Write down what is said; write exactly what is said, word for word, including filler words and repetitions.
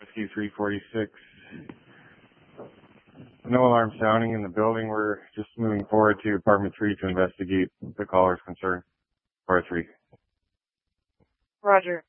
Rescue three forty-six. No alarm sounding in the building. We're just moving forward to apartment three to investigate the caller's concern. Bar three. Roger.